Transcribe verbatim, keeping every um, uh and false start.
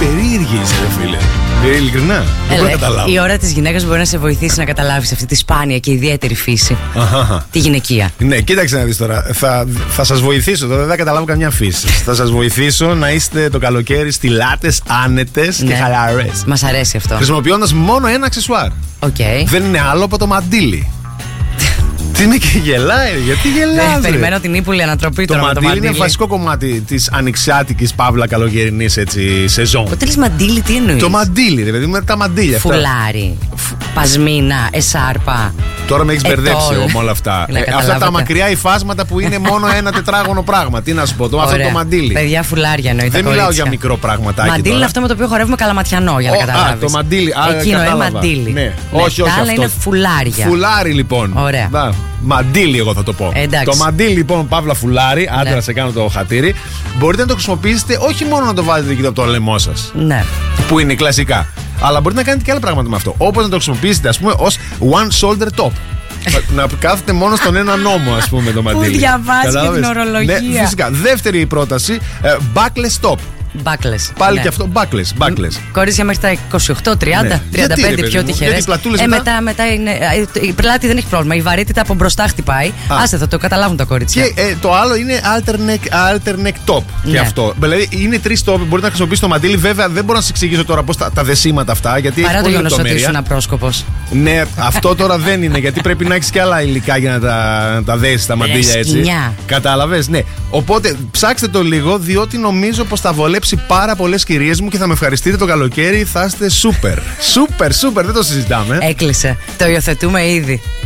περίεργη είσαι, ρε φίλε. Ε, ειλικρινά. Δεν μπορώ να καταλάβω. Η ώρα της γυναίκας μπορεί να σε βοηθήσει να καταλάβεις αυτή τη σπάνια και ιδιαίτερη φύση. Αχα. Τη γυναικεία. Ναι, κοίταξε να δεις τώρα. Θα, θα σας βοηθήσω τώρα, δεν θα καταλάβω καμιά φύση. Θα σας βοηθήσω να είστε το καλοκαίρι στιλάτες, άνετες ναι. και χαλαρές. Μας αρέσει αυτό. Χρησιμοποιώντας μόνο ένα αξεσουάρ. Okay. Δεν είναι άλλο από το μαντίλι. Τι είναι και γελάει, γιατί γελάει. Ναι, περιμένω την ύπουλη ανατροπή το τώρα. Μαντίλι το μαντίλι είναι βασικό κομμάτι της ανοιξιάτικης παύλα καλοκαιρινής έτσι σεζόν. Όταν λες μαντίλι, τι εννοείς? Το μαντίλι, ρε παιδί, με τα μαντίλια. Φουλάρι, Φ... πασμίνα, εσάρπα. Τώρα με έχεις μπερδέψει με όλα αυτά. Ε, αυτά τα μακριά υφάσματα που είναι μόνο ένα τετράγωνο πράγμα. Τι να σου πω, το, αυτό το μαντίλι. Παιδιά, φουλάρια εννοείται. Δεν μιλάω για μικρό πραγματάκι. Μαντίλι είναι αυτό με το οποίο χορεύουμε καλαματιανό, για να καταλάβεις. Α, το μαντίλι. Εκείνο είναι μαντίλι. Ναι, όχι, όχι. Αλλά είναι φουλάρια. Φουλάρι λοιπόν. Ωραία. Μαντίλι, εγώ θα το πω. Εντάξει. Το μαντίλι, λοιπόν, παύλα φουλάρι, άντε ναι. να σε κάνω το χατήρι. Μπορείτε να το χρησιμοποιήσετε όχι μόνο να το βάλετε εκεί από το λαιμό σας. Ναι. Που είναι κλασικά. Αλλά μπορείτε να κάνετε και άλλα πράγματα με αυτό. Όπως να το χρησιμοποιήσετε, ας πούμε, ως one shoulder top. Να κάθετε μόνο στον ένα νόμο, ας πούμε, το μαντίλι. Που διαβάζει και την ορολογία. Ναι, φυσικά. Δεύτερη πρόταση, backless top. Backless. Πάλι ναι. και αυτό, backless. backless. Κορίτσια μέχρι τα είκοσι οκτώ, τριάντα, ναι. τριάντα πέντε Γιατί, πιο τυχερές. Ε, μετά, μετά είναι. Η πλάτη δεν έχει πρόβλημα. Η βαρύτητα από μπροστά χτυπάει. Α. Άσε, θα το καταλάβουν τα κορίτσια. Και ε, το άλλο είναι alter neck, alter neck top. Ναι. Και αυτό. Δηλαδή είναι τρεις top. Μπορείτε να χρησιμοποιήσετε το μαντίλι. Βέβαια δεν μπορώ να σα εξηγήσω τώρα πώς τα, τα δεσίματα αυτά. Γιατί παρά το γεγονός ότι ήσουν απρόσκοπος. Ναι, αυτό τώρα δεν είναι. Γιατί πρέπει να έχει και άλλα υλικά για να τα, να τα δέσει τα μαντίλια έτσι. Κατάλαβες, ναι. Οπότε ψάξτε το λίγο, διότι νομίζω πως θα βολέψει πάρα πολλές κυρίες μου και θα με ευχαριστείτε το καλοκαίρι. Θα είστε σούπερ. Σούπερ, σούπερ, δεν το συζητάμε. Έκλεισε. Το υιοθετούμε ήδη.